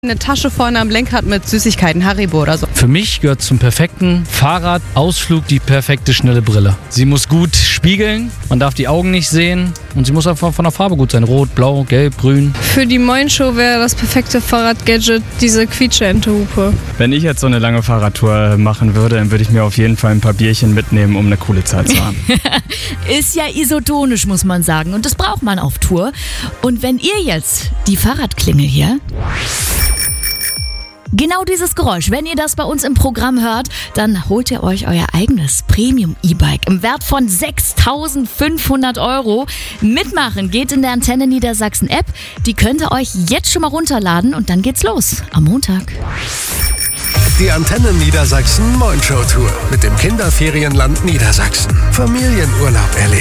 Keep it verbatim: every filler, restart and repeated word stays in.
Eine Tasche vorne am Lenkrad mit Süßigkeiten, Haribo oder so. Für mich gehört zum perfekten Fahrradausflug die perfekte schnelle Brille. Sie muss gut spiegeln, man darf die Augen nicht sehen und sie muss einfach von der Farbe gut sein. Rot, blau, gelb, grün. Für die Moin-Show wäre das perfekte Fahrradgadget diese Quietsche-Ente-Hupe. Wenn ich jetzt so eine lange Fahrradtour machen würde, dann würde ich mir auf jeden Fall ein paar Bierchen mitnehmen, um eine coole Zeit zu haben. Ist ja isotonisch, muss man sagen. Und das braucht man auf Tour. Und wenn ihr jetzt die Fahrradklingel hier... Genau dieses Geräusch, wenn ihr das bei uns im Programm hört, dann holt ihr euch euer eigenes Premium-E-Bike im Wert von sechstausendfünfhundert Euro. Mitmachen geht in der Antenne Niedersachsen App. Die könnt ihr euch jetzt schon mal runterladen und dann geht's los am Montag. Die Antenne Niedersachsen Moin Show Tour mit dem Kinderferienland Niedersachsen. Familienurlaub erleben.